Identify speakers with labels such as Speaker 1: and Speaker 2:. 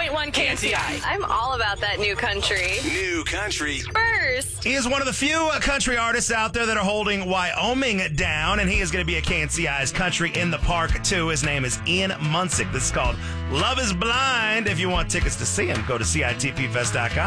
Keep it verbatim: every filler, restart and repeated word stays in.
Speaker 1: eight one K N C I.
Speaker 2: I'm all about that new country.
Speaker 3: New country.
Speaker 2: First.
Speaker 4: He is one of the few uh, country artists out there that are holding Wyoming down, and he is going to be at K N C I's Country in the Park, too. His name is Ian Munsick. This is called Love is Blind. If you want tickets to see him, go to C I T P fest dot com.